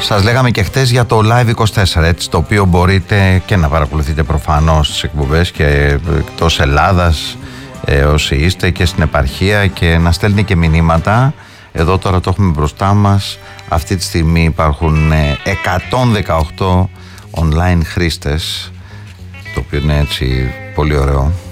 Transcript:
Σας λέγαμε και χτες για το Live24, έτσι, το οποίο μπορείτε και να παρακολουθείτε προφανώς τις εκπομπές και εκτός Ελλάδας, όσοι είστε, και στην επαρχία, και να στέλνετε και μηνύματα. Εδώ τώρα το έχουμε μπροστά μας. Αυτή τη στιγμή υπάρχουν 118 online χρήστες, το οποίο είναι έτσι πολύ ωραίο.